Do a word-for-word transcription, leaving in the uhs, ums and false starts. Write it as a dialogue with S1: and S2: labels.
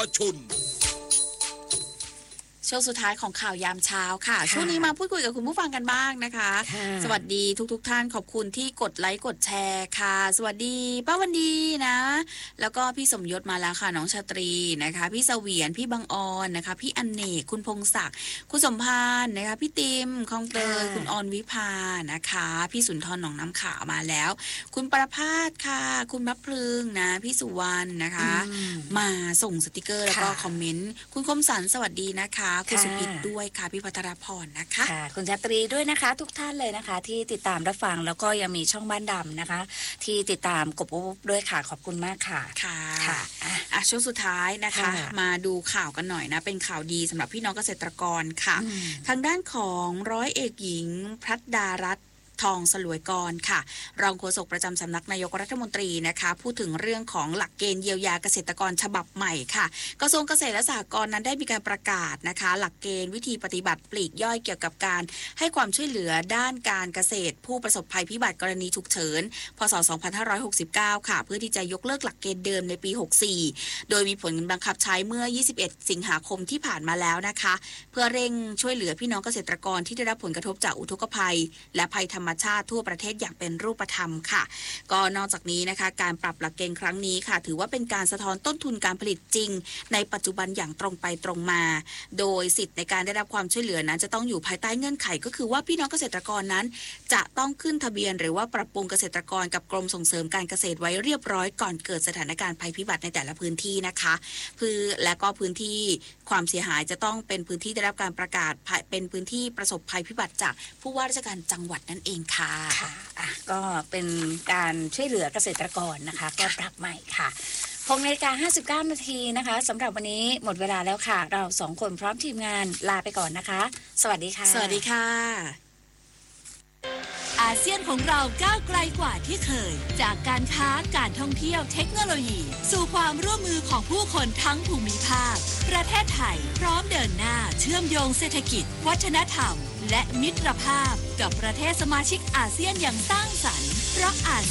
S1: ชุน
S2: ช่วงสุดท้ายของข่าวยามเช้าค่ะช่วงนี้มาพูดคุยกับคุณผู้ฟังกันบ้างนะคะสวัสดีทุกๆ ท่านขอบคุณที่กดไลค์กดแชร์ค่ะสวัสดีป้าวันดีนะแล้วก็พี่สมยศมาแล้วค่ะน้องชาตรีนะคะพี่เสวียนพี่บังออนนะคะพี่อเนกคุณพงศักดิ์คุณสมพานนะคะพี่ติมคองเตยคุณออนวิภานะคะพี่สุนทรหนองน้ำขาวมาแล้วคุณประภาสค่ะคุณมะพลึงนะพี่สุวรรณนะคะมาส่งสติกเกอร์แล้วก็คอมเมนต์คุณคมสันสวัสดีนะคะคุณสุพิตด้วยค่ะพี่พัทรพรนะคะ
S3: คุณชาตรีด้วยนะคะทุกท่านเลยนะคะที่ติดตามรับฟังแล้วก็ยังมีช่องบ้านดำนะคะที่ติดตามกบอุ๊บด้วยค่ะขอบคุณมากค่ะ
S2: ค่ะค่ะอ่ะช่วงสุดท้ายนะคะมาดูข่าวกันหน่อยนะเป็นข่าวดีสำหรับพี่น้องเกษตรกรค่ะทางด้านของร้อยเอกหญิงพัฒดารัตน์ทองสลวยกรค่ะรองโฆษกประจำสำนักนายกรัฐมนตรีนะคะพูดถึงเรื่องของหลักเกณฑ์เยียวยาเกษตรกรฉบับใหม่ค่ะกระทรวงเกษตรและสหกรณ์นั้นได้มีการประกาศนะคะหลักเกณฑ์วิธีปฏิบัติปลีกย่อยเกี่ยวกับการให้ความช่วยเหลือด้านการเกษตรผู้ประสบภัยพิบัติกรณีฉุกเฉินพ.ศ. สองพันห้าร้อยหกสิบเก้าค่ะเพื่อที่จะยกเลิกหลักเกณฑ์เดิมในปีหกสิบสี่โดยมีผลบังคับใช้เมื่อยี่สิบเอ็ดสิงหาคมที่ผ่านมาแล้วนะคะเพื่อเร่งช่วยเหลือพี่น้องเกษตรกรที่ได้รับผลกระทบจากอุทกภัยและภัยธรรมชาติทั่วประเทศอย่างเป็นรูปธรรมค่ะก็นอกจากนี้นะคะการปรับหลักเกณฑ์ครั้งนี้ค่ะถือว่าเป็นการสะท้อนต้นทุนการผลิตจริงในปัจจุบันอย่างตรงไปตรงมาโดยสิทธิ์ในการได้รับความช่วยเหลือนั้นจะต้องอยู่ภายใต้เงื่อนไขก็คือว่าพี่น้องเกษตรกรนั้นจะต้องขึ้นทะเบียนหรือว่าปรับปรุงเกษตรกรกับกรมส่งเสริมการเกษตรไว้เรียบร้อยก่อนเกิดสถานการณ์ภัยพิบัติในแต่ละพื้นที่นะคะคือและก็พื้นที่ความเสียหายจะต้องเป็นพื้นที่ได้รับการประกาศเป็นพื้นที่ประสบภัยพิบัติจากผู้ว่าราชการจังหวัดนั่นเองค่ะ
S3: อ่ะก็เป็นการช่วยเหลือเกษตรกรนะคะก็ปรับใหม่ค่ะหกนาฬิกาห้าสิบเก้านาทีนะคะสำหรับวันนี้หมดเวลาแล้วค่ะเราสองคนพร้อมทีมงานลาไปก่อนนะคะสวัสดีค่ะ
S2: สวัสดีค่ะ
S4: อาเซียนของเราก้าวไกลกว่าที่เคยจากการค้าการท่องเที่ยวเทคโนโลยีสู่ความร่วมมือของผู้คนทั้งภูมิภาคประเทศไทยพร้อมเดินหน้าเชื่อมโยงเศรษฐกิจวัฒนธรรมและมิตรภาพกับประเทศสมาชิกอาเซียนอย่างสร้างสรรค์เพราะอา